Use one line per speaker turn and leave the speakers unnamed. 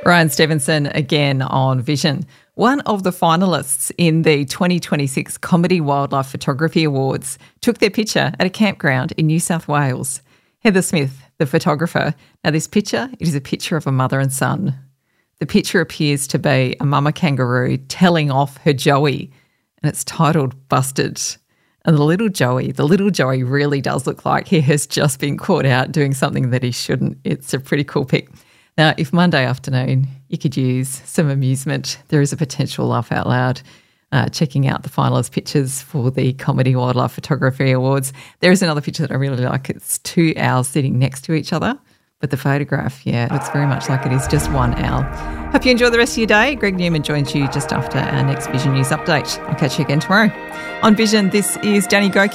Ryan Stevenson again on Vision. One of the finalists in the 2026 Comedy Wildlife Photography Awards took their picture at a campground in New South Wales. Heather Smith, the photographer. Now this picture, it is a picture of a mother and son. The picture appears to be a mama kangaroo telling off her Joey, and it's titled Busted. And the little Joey really does look like he has just been caught out doing something that he shouldn't. It's a pretty cool pic. Now, if Monday afternoon you could use some amusement, there is a potential laugh out loud checking out the finalist pictures for the Comedy Wildlife Photography Awards. There is another picture that I really like. It's two owls sitting next to each other, but the photograph, it looks very much like it is just one owl. Hope you enjoy the rest of your day. Greg Newman joins you just after our next Vision News update. I'll catch you again tomorrow. On Vision, this is Danny Goki.